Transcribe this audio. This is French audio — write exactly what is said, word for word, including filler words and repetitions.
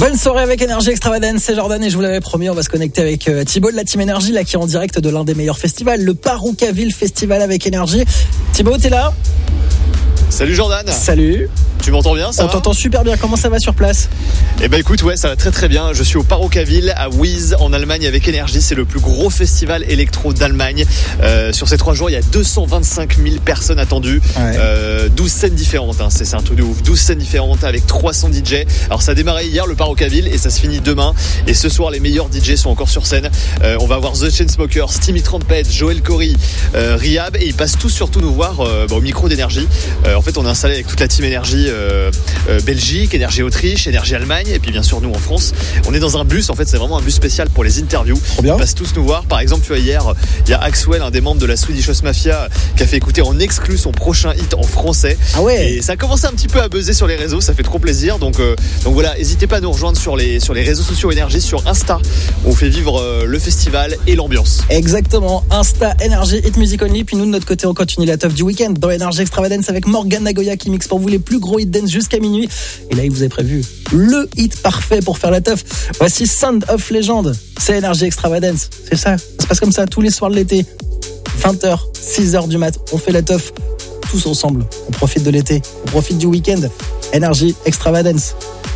Bonne soirée avec Énergie Extravagance, c'est Jordan et je vous l'avais promis, on va se connecter avec euh, Thibaut de la Team Énergie là qui est en direct de l'un des meilleurs festivals, le Paroucaville Festival avec Énergie. Thibaut, t'es là ? Salut Jordan. Salut. Tu m'entends bien, ça On va ? t'entend super bien, comment ça va sur place ? Eh ben écoute, ouais, ça va très très bien. Je suis au Paroucaville à Wies en Allemagne avec Énergie. C'est le plus gros festival électro d'Allemagne. Euh, sur ces trois jours, il y a deux cent vingt-cinq mille personnes attendues. Ouais. Euh, douze scènes différentes, hein. c'est, c'est un truc de ouf. douze scènes différentes avec trois cents D J. Alors ça a démarré hier le Paroucaville et ça se finit demain. Et ce soir, les meilleurs D J sont encore sur scène. Euh, on va voir The Chainsmokers, Timmy Trumpet, Joel Corey, euh, Rihab. Et ils passent tous surtout nous voir euh, bah, au micro d'Énergie. Euh, en fait, on est installé avec toute la Team Énergie. Euh, euh, Belgique, Énergie Autriche, Énergie Allemagne et puis bien sûr nous en France. On est dans un bus, en fait c'est vraiment un bus spécial pour les interviews. Ils passent tous nous voir. Par exemple, tu vois, hier il y a Axwell, un des membres de la Swedish House Mafia, qui a fait écouter en exclu son prochain hit en français. Ah ouais. Et ça a commencé un petit peu à buzzer sur les réseaux, ça fait trop plaisir. Donc, euh, donc voilà, n'hésitez pas à nous rejoindre sur les, sur les réseaux sociaux Énergie, sur Insta. On fait vivre euh, le festival et l'ambiance. Exactement, Insta Énergie Hit Music Only. Puis nous de notre côté on continue la teuf du week-end dans Énergie Extravagance avec Morgan Nagoya qui mixe pour vous les plus gros hits dance jusqu'à minuit. Et là il vous a prévu le hit parfait pour faire la teuf. Voici Sound of Legend. C'est Énergie Extravagance. C'est ça, ça se passe comme ça tous les soirs de l'été. vingt heures, six heures du mat, on fait la teuf tous ensemble. On profite de l'été, on profite du week-end. Énergie Extravagance.